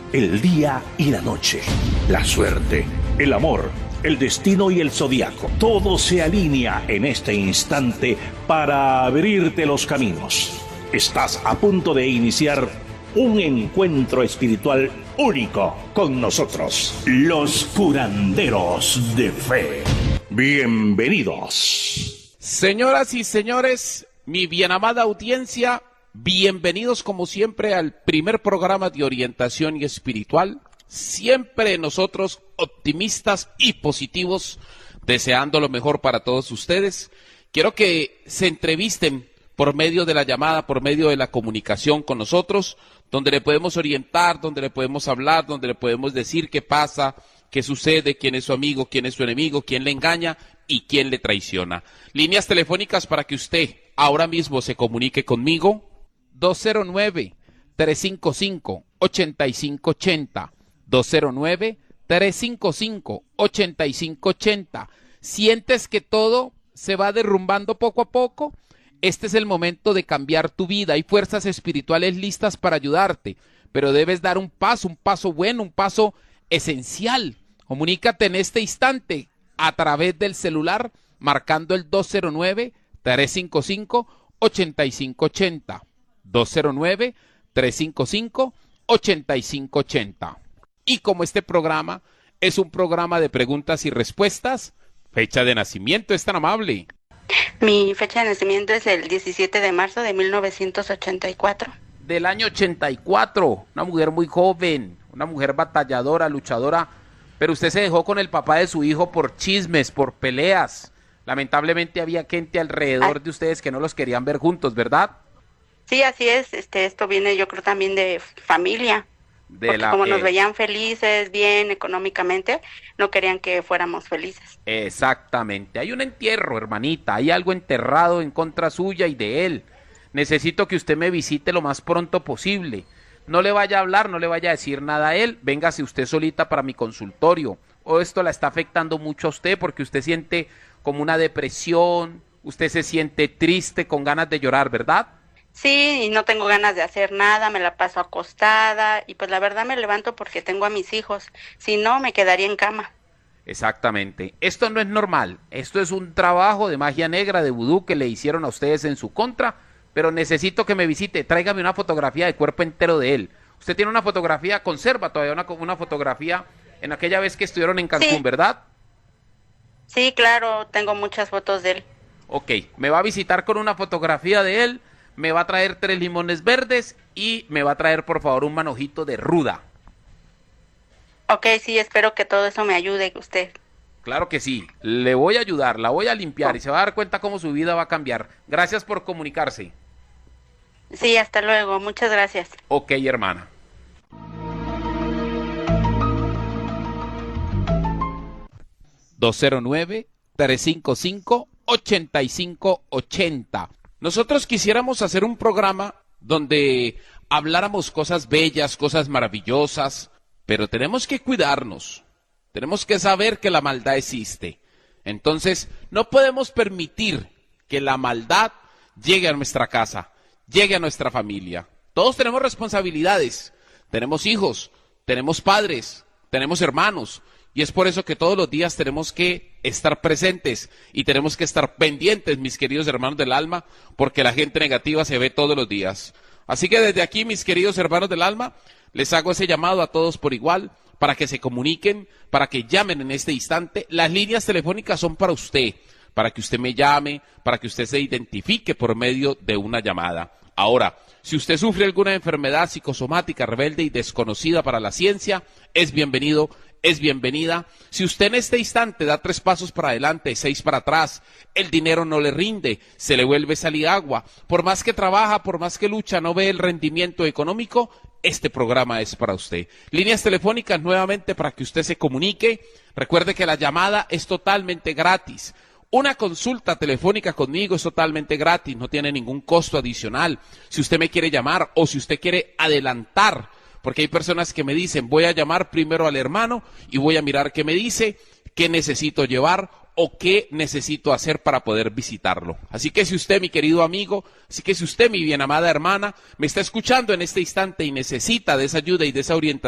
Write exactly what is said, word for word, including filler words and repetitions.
el día y la noche, la suerte, el amor, el destino y el zodiaco. Todo se alinea en este instante para abrirte los caminos. Estás a punto de iniciar un encuentro espiritual único con nosotros, los curanderos de fe. Bienvenidos. Señoras y señores, mi bien amada audiencia, bienvenidos como siempre al primer programa de orientación y espiritual. Siempre nosotros optimistas y positivos, deseando lo mejor para todos ustedes. Quiero que se entrevisten por medio de la llamada, por medio de la comunicación con nosotros, donde le podemos orientar, donde le podemos hablar, donde le podemos decir qué pasa, qué sucede, quién es su amigo, quién es su enemigo, quién le engaña y quién le traiciona. Líneas telefónicas para que usted ahora mismo se comunique conmigo. dos cero nueve, tres cinco cinco, ocho cinco ocho cero. dos cero nueve, tres cinco cinco, ocho cinco ocho cero. ¿Sientes que todo se va derrumbando poco a poco? Este es el momento de cambiar tu vida. Hay fuerzas espirituales listas para ayudarte, pero debes dar un paso, un paso bueno, un paso esencial. Comunícate en este instante a través del celular marcando el dos cero nueve, tres cinco cinco, ocho cinco ocho cero. dos cero nueve, tres cinco cinco, ocho cinco ocho cero. Y como este programa es un programa de preguntas y respuestas, fecha de nacimiento, es tan amable. Mi fecha de nacimiento es el diecisiete de marzo de mil novecientos ochenta y cuatro. Del año ochenta y cuatro, una mujer muy joven, una mujer batalladora, luchadora, pero usted se dejó con el papá de su hijo por chismes, por peleas. Lamentablemente había gente alrededor Ay. de ustedes que no los querían ver juntos, ¿verdad? Sí, así es. Este, esto viene, yo creo, también de familia. De Porque la, como nos eh, veían felices, bien económicamente, no querían que fuéramos felices. Exactamente, hay un entierro, hermanita, hay algo enterrado en contra suya y de él. Necesito que usted me visite lo más pronto posible. No le vaya a hablar, no le vaya a decir nada a él, véngase usted solita para mi consultorio. O esto la está afectando mucho a usted porque usted siente como una depresión, usted se siente triste, con ganas de llorar, ¿verdad? Sí, y no tengo ganas de hacer nada, me la paso acostada y pues la verdad me levanto porque tengo a mis hijos. Si no, me quedaría en cama. Exactamente. Esto no es normal. Esto es un trabajo de magia negra, de vudú que le hicieron a ustedes en su contra, pero necesito que me visite. Tráigame una fotografía de cuerpo entero de él. Usted tiene una fotografía, conserva todavía una, una fotografía en aquella vez que estuvieron en Cancún, Sí. ¿verdad? Sí, claro, tengo muchas fotos de él. Ok, me va a visitar con una fotografía de él, me va a traer tres limones verdes y me va a traer, por favor, un manojito de ruda. Ok, sí, espero que todo eso me ayude usted. Claro que sí, le voy a ayudar, la voy a limpiar Oh. y se va a dar cuenta cómo su vida va a cambiar. Gracias por comunicarse. Sí, hasta luego, muchas gracias. Ok, hermana. dos cero nueve, tres cinco cinco, ocho cinco ocho cero. Nosotros quisiéramos hacer un programa donde habláramos cosas bellas, cosas maravillosas, pero tenemos que cuidarnos. Tenemos que saber que la maldad existe. Entonces, no podemos permitir que la maldad llegue a nuestra casa, llegue a nuestra familia. Todos tenemos responsabilidades. Tenemos hijos, tenemos padres, tenemos hermanos. Y es por eso que todos los días tenemos que estar presentes y tenemos que estar pendientes, mis queridos hermanos del alma, porque la gente negativa se ve todos los días. Así que desde aquí, mis queridos hermanos del alma, les hago ese llamado a todos por igual, para que se comuniquen, para que llamen en este instante. Las líneas telefónicas son para usted, para que usted me llame, para que usted se identifique por medio de una llamada. Ahora, si usted sufre alguna enfermedad psicosomática rebelde y desconocida para la ciencia, es bienvenido, es bienvenida. Si usted en este instante da tres pasos para adelante, seis para atrás, el dinero no le rinde, se le vuelve salir agua, por más que trabaja, por más que lucha, no ve el rendimiento económico, este programa es para usted. Líneas telefónicas nuevamente para que usted se comunique. Recuerde que la llamada es totalmente gratis. Una consulta telefónica conmigo es totalmente gratis, no tiene ningún costo adicional. Si usted me quiere llamar o si usted quiere adelantar, porque hay personas que me dicen, voy a llamar primero al hermano y voy a mirar qué me dice, qué necesito llevar o qué necesito hacer para poder visitarlo. Así que si usted, mi querido amigo, así que si usted, mi bien amada hermana, me está escuchando en este instante y necesita de esa ayuda y de esa orientación,